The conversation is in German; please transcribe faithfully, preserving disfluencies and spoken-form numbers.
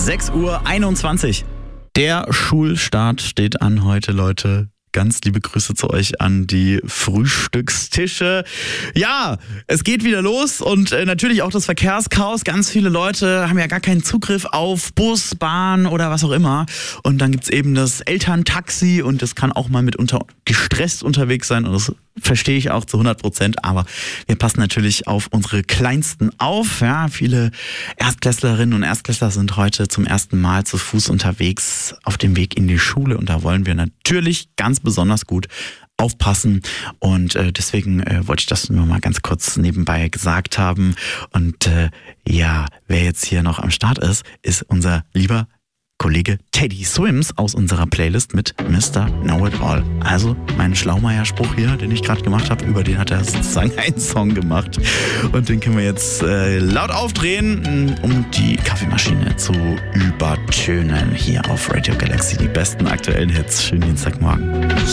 sechs Uhr einundzwanzig. Der Schulstart steht an heute, Leute. Ganz liebe Grüße zu euch an die Frühstückstische. Ja, es geht wieder los und äh, natürlich auch das Verkehrschaos. Ganz viele Leute haben ja gar keinen Zugriff auf Bus, Bahn oder was auch immer. Und dann gibt's eben das Elterntaxi und das kann auch mal mitunter gestresst unterwegs sein. Und das verstehe ich auch zu hundert Prozent. Aber wir passen natürlich auf unsere Kleinsten auf. Ja, viele Erstklässlerinnen und Erstklässler sind heute zum ersten Mal zu Fuß unterwegs auf dem Weg in die Schule. Und da wollen wir natürlich ganz besonders gut aufpassen und äh, deswegen äh, wollte ich das nur mal ganz kurz nebenbei gesagt haben. Und äh, ja, wer jetzt hier noch am Start ist, ist unser lieber Kollege Teddy Swims aus unserer Playlist mit Mister Know-It-All. Also mein Schlaumeier-Spruch hier, den ich gerade gemacht habe, über den hat er sozusagen einen Song gemacht. Und den können wir jetzt äh, laut aufdrehen, um die Kaffeemaschine zu übertönen. Hier auf Radio Galaxy die besten aktuellen Hits. Schönen Dienstagmorgen.